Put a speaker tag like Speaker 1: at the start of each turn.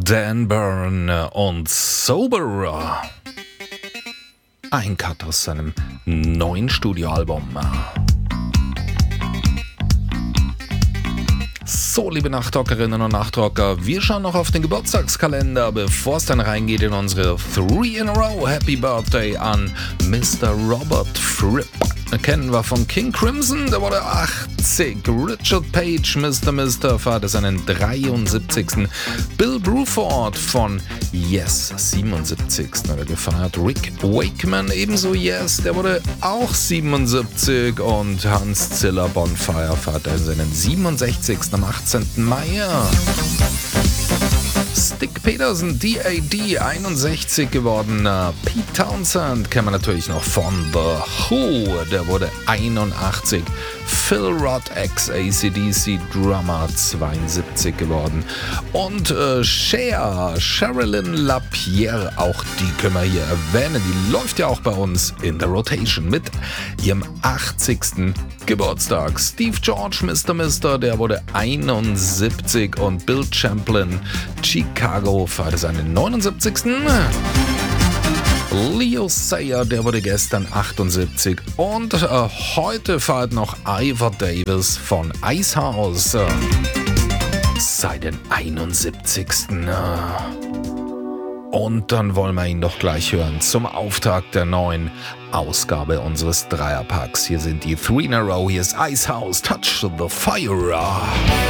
Speaker 1: Dan Byrne und Sober. Ein Cut aus seinem neuen Studioalbum. So, liebe Nachtrockerinnen und Nachtrocker, wir schauen noch auf den Geburtstagskalender, bevor es dann reingeht in unsere 3 in a Row Happy Birthday an Mr. Robert Fripp. Kennen wir von King Crimson, der wurde 80. Richard Page, Mr. feierte seinen 73. Bill Bruford von Yes, 77. hat er gefeiert. Rick Wakeman, ebenso Yes, der wurde auch 77. Und Hans Ziller Bonfire feierte seinen 67. am 18. Mai. Stick Peterson, DAD, 61 geworden. Pete Townsend kennen wir natürlich noch von The Who, der wurde 81. Phil Rudd, ex-AC/DC Drummer, 72 geworden. Und Sherilyn LaPierre, auch die können wir hier erwähnen. Die läuft ja auch bei uns in der Rotation mit ihrem 80. Geburtstag. Steve George, Mr., der wurde 71. Und Bill Champlin, Chicago, feierte seinen 79. Leo Sayer, der wurde gestern 78. Und heute feiert noch Ivor Davis von Icehouse seinen 71. Und dann wollen wir ihn doch gleich hören zum Auftakt der neuen Ausgabe unseres Dreierpacks. Hier sind die 3 in a Row, hier ist Icehouse, Touch the Fire.